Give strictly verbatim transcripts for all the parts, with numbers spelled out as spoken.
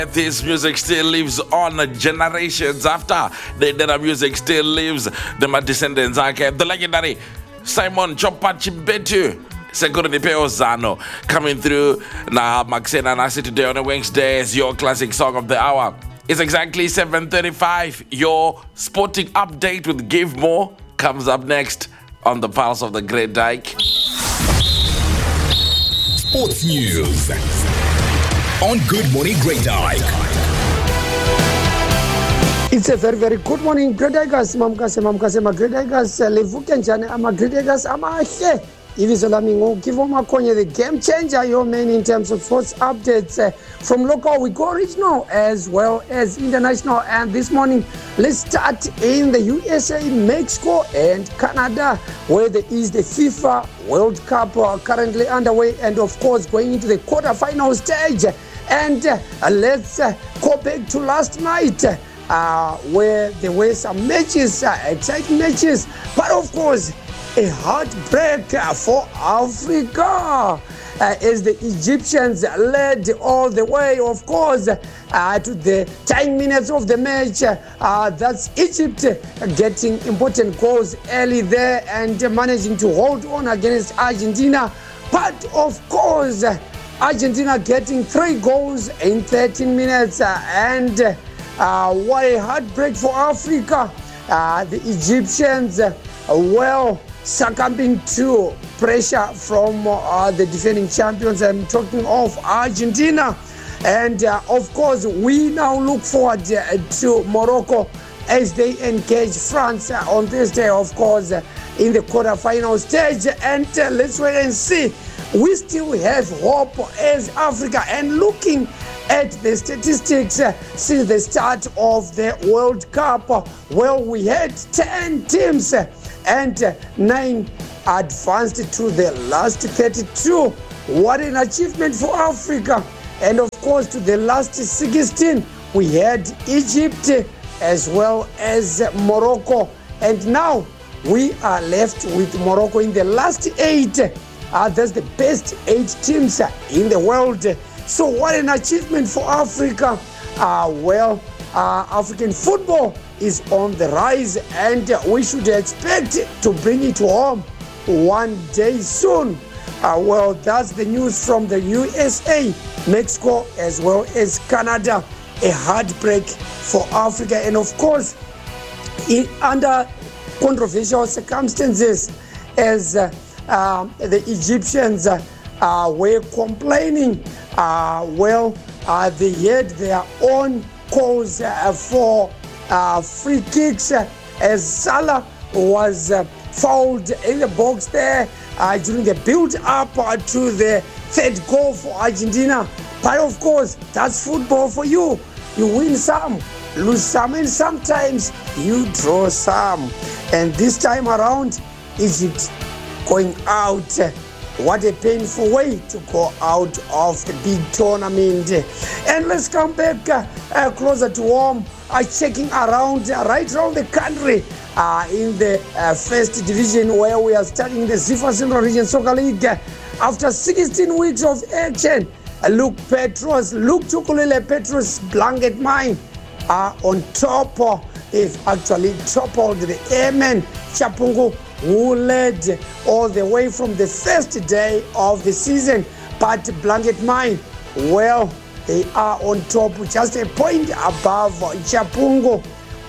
This music still lives on generations after. The Dera music still lives. The descendants are the legendary Simon Chopa Chimbetu. Security Peozano coming through now. Maxena Nasi today on a Wednesday is your classic song of the hour. It's exactly seven thirty-five. Your sporting update with Give More comes up next on the Pulse of the Great Dyke. Sports News on Good Morning Great Dyke. It's a very, very good morning, Great Dykers. Mamkase, mamkase, ma Great Dykers. Levuke njani ama Great Dykers amahle. Ibizo lami nguKivo Makonye, the game changer, your man in terms of sports updates. Uh, from local, we go regional as well as international. And this morning, let's start in the U S A, Mexico, and Canada, where there is the FIFA World Cup uh, currently underway, and of course, going into the quarterfinal stage. And uh, let's uh, go back to last night, uh, where there were some matches, uh, exciting matches, but of course, a heartbreak for Africa uh, as the Egyptians led all the way, of course, uh, to the ten minutes of the match. Uh, that's Egypt getting important goals early there and managing to hold on against Argentina. But of course, Argentina getting three goals in thirteen minutes. Uh, and uh, what a heartbreak for Africa. Uh, the Egyptians, uh, well, succumbing to pressure from uh, the defending champions. I'm talking of Argentina. And uh, of course, we now look forward uh, to Morocco as they engage France uh, on Thursday, of course, uh, in the quarterfinal stage. And uh, let's wait and see. We still have hope as Africa. And looking at the statistics uh, since the start of the World Cup, uh, well, we had ten teams uh, and uh, nine advanced to the last thirty-two. What an achievement for Africa. And of course, to the last sixteen, we had Egypt uh, as well as uh, Morocco. And now we are left with Morocco in the last eight. Uh, that's the best eight teams uh, in the world. So what an achievement for Africa. Uh, well, uh, African football is on the rise, and uh, we should expect to bring it home one day soon. Uh, well, that's the news from the U S A, Mexico, as well as Canada. A heartbreak for Africa, and of course, in, under controversial circumstances, as uh, uh, the Egyptians uh, uh, were complaining. Uh, well, uh, they had their own calls uh, for uh, free kicks uh, as Salah was uh, fouled in the box there uh, during the build-up uh, to the third goal for Argentina. But of course, that's football for you. You win some, lose some, and sometimes you draw some. And this time around, Egypt going out. Uh, What a painful way to go out of the big tournament. And let's come back uh, uh, closer to home, uh, checking around uh, right around the country uh, in the uh, first division, where we are starting the Zifa Central Region Soccer League. Uh, after sixteen weeks of action, uh, Luke Petros, Luke Chukulile Petros Blanket Mine are on top. Uh, they've actually toppled the Airmen Chapungu, who led all the way from the first day of the season. But Blanket Mine, well, they are on top, just a point above Chapungu.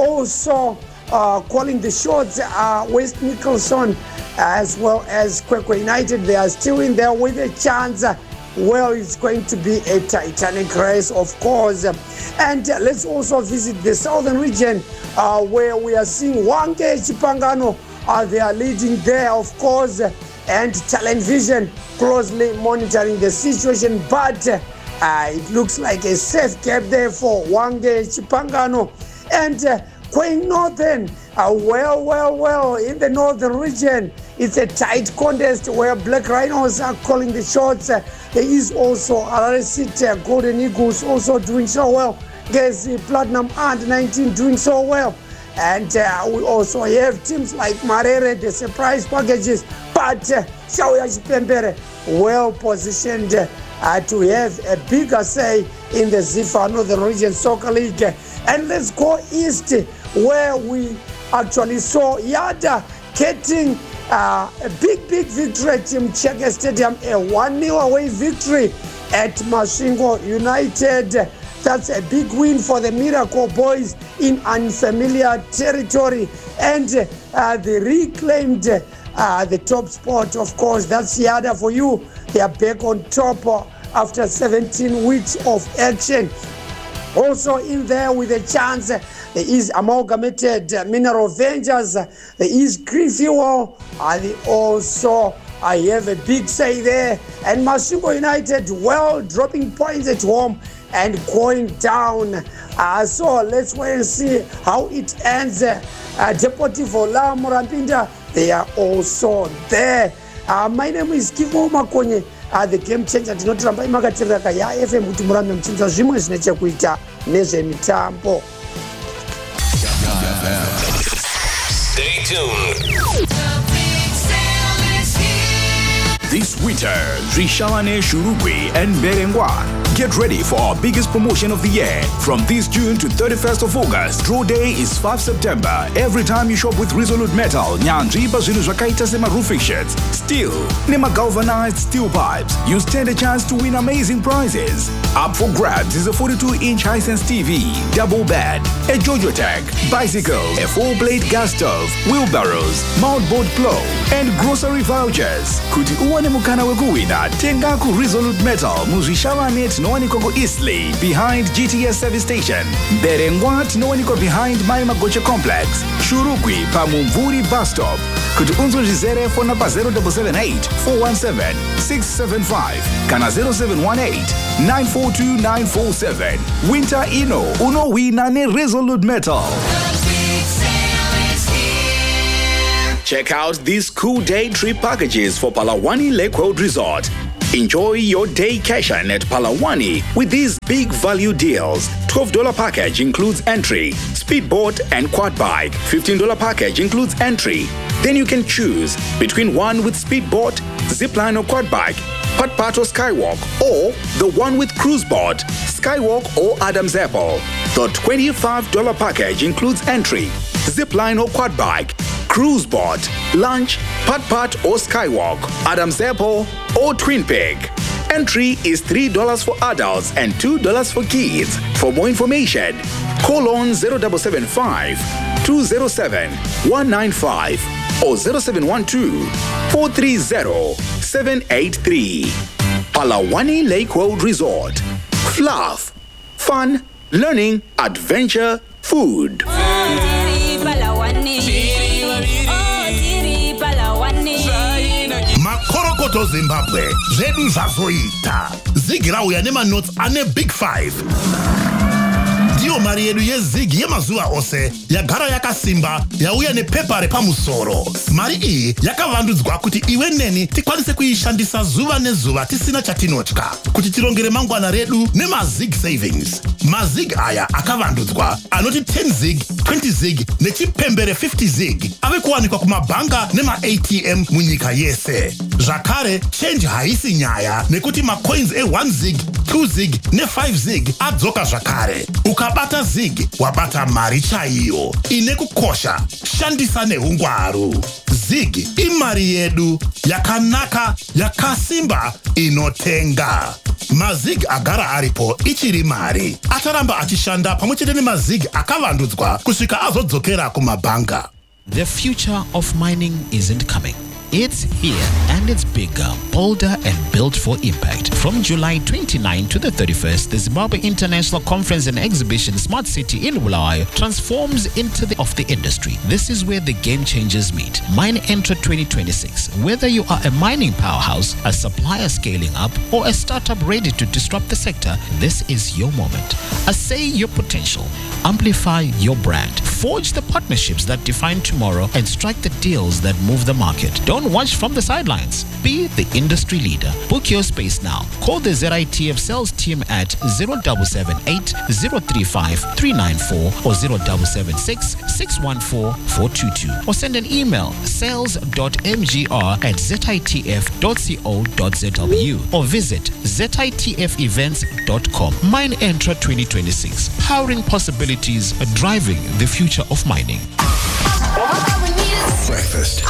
Also uh, calling the shots uh, West Nicholson, as well as Kwekwe United. They are still in there with a chance. Well, it's going to be a titanic race, of course. And uh, let's also visit the southern region, uh, where we are seeing Hwange Chipangano. Uh, they are leading there, of course, and Talent Vision closely monitoring the situation. But uh, it looks like a safe gap there for Hwange Chipangano. And uh, Queen Northern, uh, well, well, well, in the northern region, it's a tight contest where Black Rhinos are calling the shots. Uh, there is also Harare City, uh, Golden Eagles also doing so well. There's the Platinum under nineteen doing so well. And uh, we also have teams like Marere, the surprise packages. But uh, Shauya Chipembere, well positioned uh, to have a bigger say in the Zifano, the Norwegian Soccer League. And let's go east, where we actually saw Yada getting uh, a big, big victory at Team Cheke Stadium, a one nil away victory at Masvingo United. That's a big win for the Miracle Boys in unfamiliar territory. And uh, they reclaimed uh, the top spot, of course. That's Yada for you. They are back on top uh, after seventeen weeks of action. Also in there with a chance, there is Amalgamated Mineral Ventures, there is Green Fuel, and they also I have a big say there. And Masvingo United, well, dropping points at home and going down. Uh, so let's wait and see how it ends. Uh, Deportivo La Murampinda, they are also there. Uh, my name is Kivo Makonye, uh, the game changer. Tinotiramba imakatiraka ya F M kuti murambe muchinza zvimwe zvine chekuita nezvemitambo. Stay tuned. This winter, Trishalane Shurugwi and Berengwa. Get ready for our biggest promotion of the year. From this June to thirty-first of August, draw day is fifth September. Every time you shop with Resolute Metal, Nyanji Bazinu Zvakaita Sema roofing sheets, steel, Nema galvanized steel pipes, you stand a chance to win amazing prizes. Up for grabs is a forty-two inch Hisense T V, double bed, a Jojo Tech, bicycles, a four-blade gas stove, wheelbarrows, mountboard plow, and grocery vouchers. Kuti uwane mukana wekuwina, tenga ku Resolute Metal, Muzvishawanet Nowaniko Eastleigh, behind G T S service station. Berengwat Nowaniko behind Mai Magoche Complex. Shurugwi Pamumvuri bus stop. Kuti unzonjizere phone number zero seven seven eight, four one seven, six seven five, kana zero seven one eight, nine four two nine four seven. Winter Ino, uno wina ne Resolute Metal. Check out these cool day trip packages for Palawani Lake Road Resort. Enjoy your daycation at Palawani with these big value deals. twelve dollars package includes entry, speedboat and quad bike. fifteen dollars package includes entry. Then you can choose between one with speedboat, zipline or quad bike, putt-putt or skywalk, or the one with cruise boat, skywalk or Adam's Apple. The twenty-five dollars package includes entry, zipline or quad bike, cruise boat, lunch, putt-putt or skywalk, Adam's Apple or Twin Pig. Entry is three dollars for adults and two dollars for kids. For more information, call on zero seven seven five, two zero seven, one nine five or zero seven one two, four three zero, seven eight three. Palawani Lake Road Resort. Fluff, fun, learning, adventure, food. Makorokoto Zimbabwe, zvedu zvazoita. Zigi rauya nemanotes ane big five. Ndiyo mari yedu yezigi yemazuva ose yagara yakasimba yauya nepepa repamusoro. Mari iyi yakavandudzwa kuti iwe neni tikwanise kuishandisa zuva nezuva tisina chatinotya kuti tirongere mangwana redu nemazig savings. Mazig aya akavandudzwa anoti ten zig, twenty zig nechipembere fifty zig ave kuwanikwa kumabhanga nema-A T M munyika yese. Zvakare change haisi nyaya nekuti macoins e-one zig, two zig ne-five zig adzoka zvakare. Ukabata zig wabata mari chaiyo ine kukosha, shandisa neungwaru. Zig imari yedu yakanaka yakasimba inotenga. Mazig agara aripo ichiri mari. Acharamba achishanda pamwechete nemazig akavandudzwa kusvika azodzokera kumabhanga. The future of mining isn't coming. It's here and it's bigger, bolder and built for impact. From July twenty-ninth to the thirty-first, the Zimbabwe International Conference and Exhibition Smart City in Bulawayo transforms into the of the industry. This is where the game changers meet. Mine Enter twenty twenty-six. Whether you are a mining powerhouse, a supplier scaling up, or a startup ready to disrupt the sector, this is your moment. Assay your potential. Amplify your brand. Forge the partnerships that define tomorrow and strike the deals that move the market. Don't Don't watch from the sidelines. Be the industry leader. Book your space now. Call the Z I T F sales team at zero seven seven eight, zero three five, three nine four or zero seven seven six, six one four, four two two or send an email sales dot m g r at z i t f dot co dot z w or visit z i t f events dot com. Mine Entra twenty twenty-six, powering possibilities, driving the future of mining. Breakfast.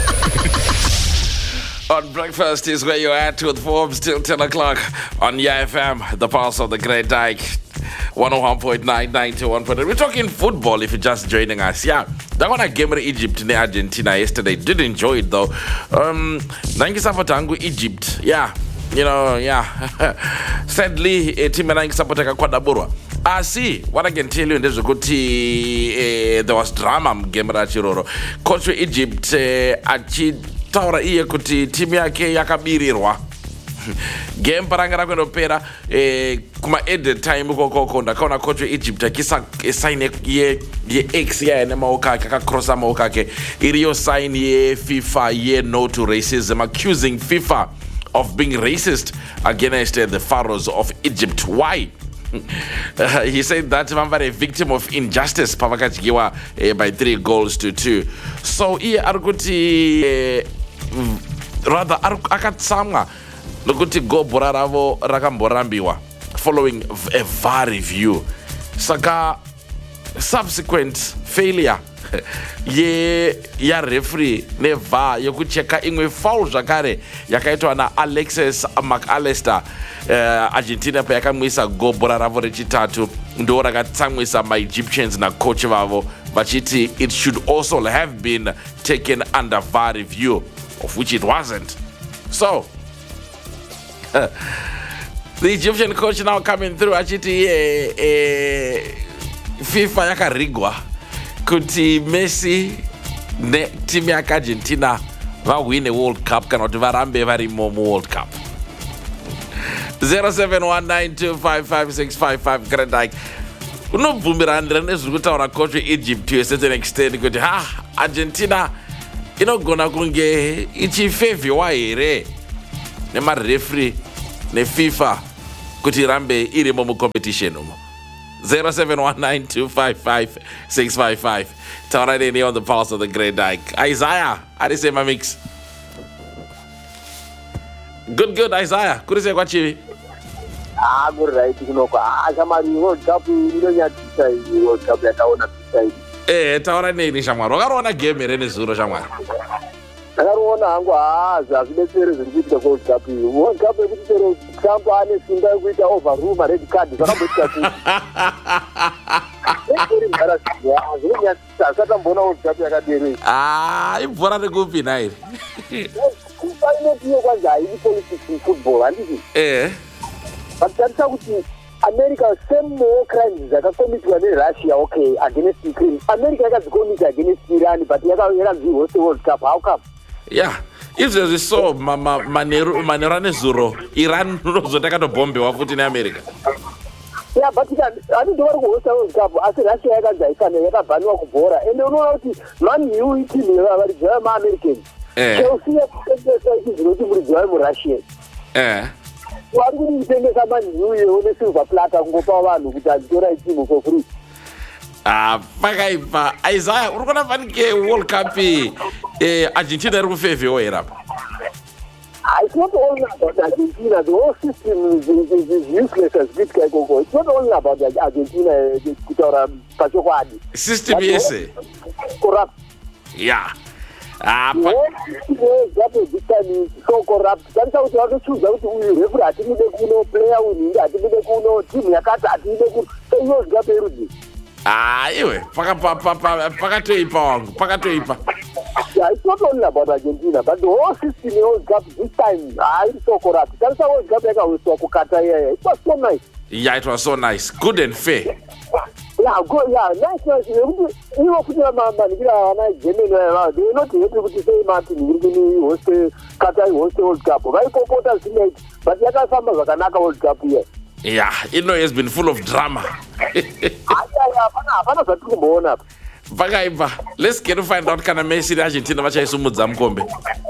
On breakfast is where you're at with Forbes till ten o'clock on Y F M, the pulse of the Great Dyke, one oh one point nine, ninety-one point eight. We're talking football if you're just joining us. Yeah, that one I game with Egypt in Argentina yesterday. Did enjoy it though. Um, support Tangu Egypt. Yeah, you know, yeah. Sadly, a team and support Kwadaburwa. Ah, see, what I can tell you in this good there was drama game at Chiroro. Coach of Egypt, Achi Taura Ia Kuti, Timiake Yakabirirwa. Game parangara kwenda pera eh kuma at the time uko koko ndakaona coach wa Egypt akisa sign ye ye X ya na maoka kaka crossa maoka ke iliyo sign ye FIFA ye no to racism, accusing FIFA of being racist against uh, the pharaohs of Egypt. Why? Uh, he said that Mamba a victim of injustice pavakachiwa uh, by three goals to two. So here arguti uh, rather akatsamwa lokuti go boraravo rakamborambiwa following a V A R review. Saka subsequent failure ye ya referee ne V A R yokucheka imwe foul zvakare yakaitwa na Alexis McAllister. Uh, Argentina pa yakamwisa go boraravo rechitatu ndo rakatsamwisa my Egyptians na coach vavo vachiti it should also have been taken under V A R review, of which it wasn't. So Uh, the Egyptian coach now coming through achiti eh, eh, FIFA yakarigwa kuti Messi ne team ya Argentina va win a World Cup kana kuti varambe vari mu World Cup. zero seven one nine two five five six five five Great unobvumbira ndira nezviri kutaura coach Egypt to a certain extent kuti ha Argentina inogona kunge ichifavhiwa here nema referee ne FIFA kuti rambe irimo mu competition umo. zero seven one nine two five five six five five. Taura nini on the pulse of the Great Dyke. Isaiah, arise my mix. Good, good, Isaiah. Kurise kwa chivi. Ah, good right. Kunoko. Ah, Shamari World Cup iliyonya tisa World Cup yataona tisa. Eh, taura nini Shamari? Wakaona game rene zuro Shamari. Akaruona hangu haza zvidetsere zviri kuitika World Cup iyi. World Cup yekuti chero Trump ane simba yekuita overrule red card zvakabotika kuti. Ekuri mharasizwa zvinonyatsa asatamboona World Cup yakadini. Ah, ibhora rekupi nairi. Kufanele tiyo kwanza haidi politics in football handiti. Eh. Vatarisa kuti America same more crimes dzakakomitwa neRussia okay against Ukraine. America yakadzikomita against Iran but yakazihost World Cup. How come? Yeah, if there is so mama manero manera nezuro Iran nozotakato futi neAmerica. Yeah, but I don't know what World Cup asi Russia yakadzaikana yakabhaniwa kubhora ende unoona kuti man u itini vari German American. Eh. Chelsea yakutengesa izvinoti muri German mu Russia. Eh. Wari kutengesa man u yone silver plata kungopa vanhu kuti adzitora itimu for free. Ah, pakaipa Isaiah uri kuona fanike World Cup eh Argentina iri kufavhiwa here apa. It's not only about Argentina. The whole system is, is, is useless as bit Koko. It's not only about Argentina. Kutora pachokwadi. System yese. Corrupt. Yeah. Ah, pa. That is this so corrupt. That's how you choose out to referee. Atimide kuno player winning. Atimide kuno team yakata. Atimide kuno. So you got to Ah, iwe. Paka paka paka paka toipa wangu. Paka toipa. Yeah, it's not only about Argentina, but the whole system World Cup this time, ah, it's so corrupt. That's how World Cup was so kukata here. It was so nice. Yeah, it was so nice. Good and fair. Yeah, good. Yeah, nice, nice. You know, put your man, you know, nice. They are not able to say Martin. You know, host Qatar host World Cup. Why Popota tonight? But the other summer was another World Cup here. Yeah, you know, it's been full of drama. Ah, yeah, yeah. Fana, fana, fatu kumbona. Vakaipa. Let's get to find out kana Messi Argentina vachaisumudza mukombe.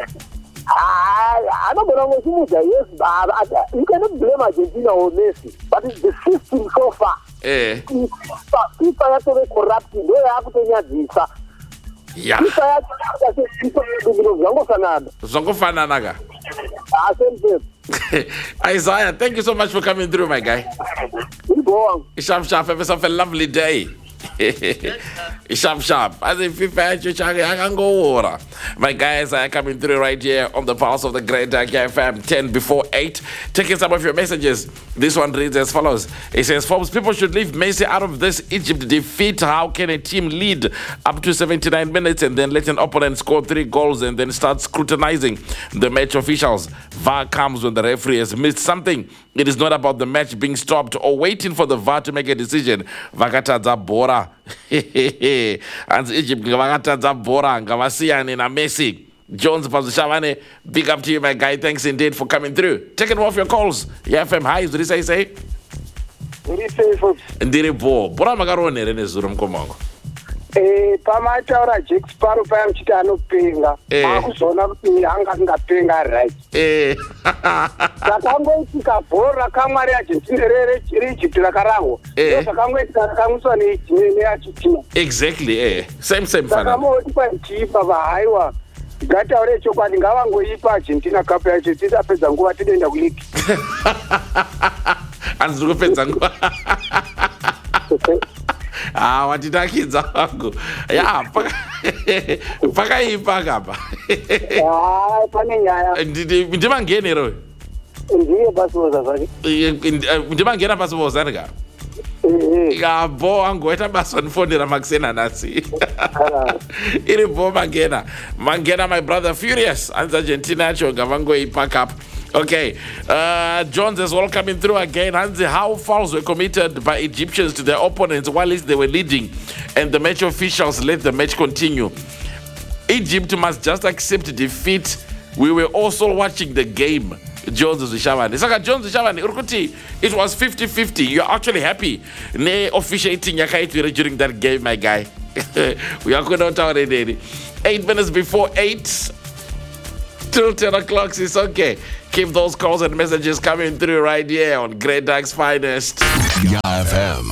I don't know what yes, but you cannot blame Argentina or Messi, but it's the system so far. Eh. People have to be corrupted. They have to be visa. Yeah. People have to be Zongofananaga. Ah, same thing. Isaiah, thank you so much for coming through, my guy. You go on. Sharp, sharp. Have yourself a lovely day. Sharp, sharp. As if you fancy I can go over. My guys are coming through right here on the pulse of the Great Dark F M, ten before eight. Taking some of your messages. This one reads as follows. It says, Forbes, people should leave Messi out of this Egypt defeat. How can a team lead up to seventy-nine minutes and then let an opponent score three goals and then start scrutinizing the match officials? V A R comes when the referee has missed something. It is not about the match being stopped or waiting for the V A R to make a decision. Vakatadza bora. And Egypt vakatadza bora ngavasiyane na Messi. Jones Pazushavane, big up to you, my guy. Thanks indeed for coming through. Taking off your calls. Yeah, F M, hi. What did you say? What do you say, folks? Ndiri bo. Bora makarone rene zuru mkomango. Eh, pamataura Jack Sparrow paya mchita anopenga. Eh. Akuzona kuti anga singapenga right. Eh. Takangoitika bhora kamwe reArgentina reEgypt rakarahwa. Eh. Takangoitika rakamwiswa neArgentina. Exactly, eh. Same, same, fana. Takamoti pachipa vahaiwa. Ngataure chokwadi ngavangoipa Argentina cup yacho tisapedza nguva tidoenda kuligi. Anzuri kupedza nguva. Ah, watitakidza wangu. Ya, pakaipa kapa. Ah, pane nyaya. Ndimangenero. Ndiye basiboza zvake. Ndimangena basiboza ndika. Eh. Ya bo wangu weta basa ndifonera Maxena nasi. Iri bo mangena. Mangena, my brother, furious. Anza Argentina cho ngavango ipack up. Okay, uh, Jones is well coming through again. Hansi, how fouls were committed by Egyptians to their opponents while they were leading, and the match officials let the match continue. Egypt must just accept defeat. We were also watching the game. Jones Zishavani. Saka Jones Zishavani, Urkuti, it was fifty fifty. You're actually happy. Ne officiating yakaitwire during that game, my guy. We are going out already. Eight minutes before eight. Till ten o'clock, it's okay. Keep those calls and messages coming through right here on Great Dark's Finest. Yeah, F M.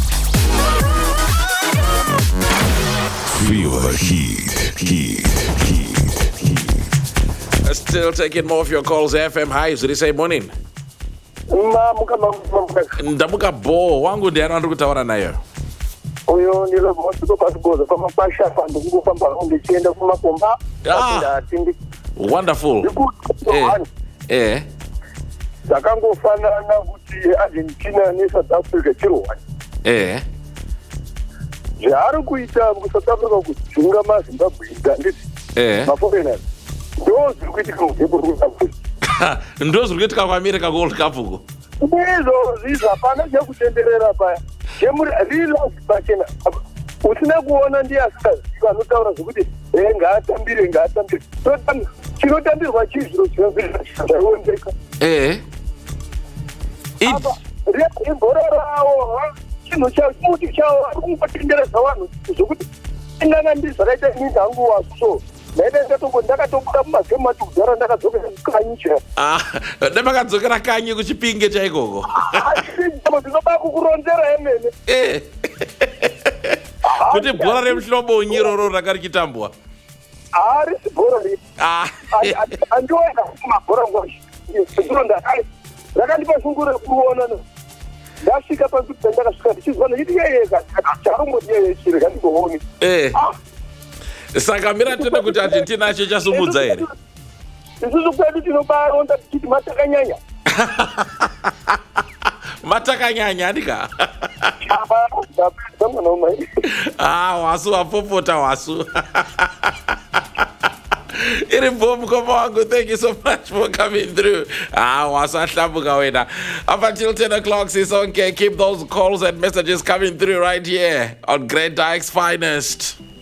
Feel the heat, heat, heat, heat. Still taking more of your calls. F M, hi. So they say morning. Mamuka mamuka. Ndamuka bo wangu ndiana ndikutaura nayo. Uyo ndilo mosiko pasiboza kama pasha fandu ngofamba ngichenda kumakomba. Ah. Wonderful. Eh. Eh. Takangofanana kuti Argentina neSouth Africa chirwani. Eh. Zvaro kuita muSouth Africa kujunga maZimbabwe ndanditi. Eh. Maforeigners. Ndo zviri kuitika muGebhurunga. Ndo zviri kuitika kuAmerica World Cup uko. Ndizvo zviza hapana chekutenderera paya. Chemuri real bachena. Usina kuona ndiasikaziva anotaura zvekuti eh ngaatambire ngaatambire. Totambira. Chinotambirwa chizviro chinooneka. Eh. Apa ibhora rawo chinhu chakuti chawo kungotendereza vanhu zvokuti ingana ndizvakaita ini ndangu waso naida ndakatombo ndakatobuda mumagemu acho kudhara ndakadzokera kanyi chera. Ah, ndamakadzokera kanyi kuchipinge chaikoko. Ndimo ndinoba kukuronzera yemene. Eh. Kuti bhora remuhlobonyi iroro rakarichitambwa. Ari bhora ri. Ah. Andiweka kumabhora ngozhi. Ndinoda ai. Ndakandipa shunguro kuona no. Ndasvika panzvimbo ndakasvika ndichizwa nechiti yeyeka charongodi yeyechiri kandigooni. Eh. Saka mira tende kuti Argentina acho chasumudza here. Isusu kwedu tinobaronda tichiti matakanyanya. Matakanyanya ndika. Ah, wasu wapopota wasu. Iri bomb wangu, thank you so much for coming through. Ah, wasu ahlabuka wena. Up until ten o'clock, it's okay. Keep those calls and messages coming through right here on Great Dark's Finest.